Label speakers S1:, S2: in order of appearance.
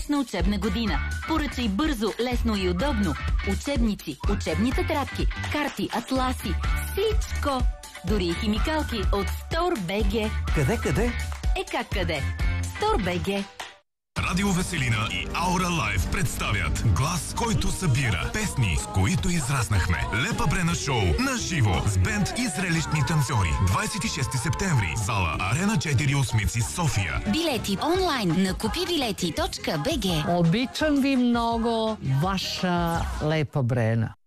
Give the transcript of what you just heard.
S1: успешна учебна година. Поръчай бързо, лесно и удобно. Учебници, учебни тетрадки, карти, атласи, всичко. Дори и химикалки от Store.bg.
S2: Къде?
S1: Как къде? Store.bg.
S3: Радио Веселина и Аура Лайв представят глас, който събира песни, с които израснахме. Лепа Брена шоу на живо с бенд и зрелищни танцори. 26 септември. Зала Арена 4 Осмици, София.
S4: Билети онлайн на kupibileti.bg.
S5: Обичам ви много, ваша Лепа Брена.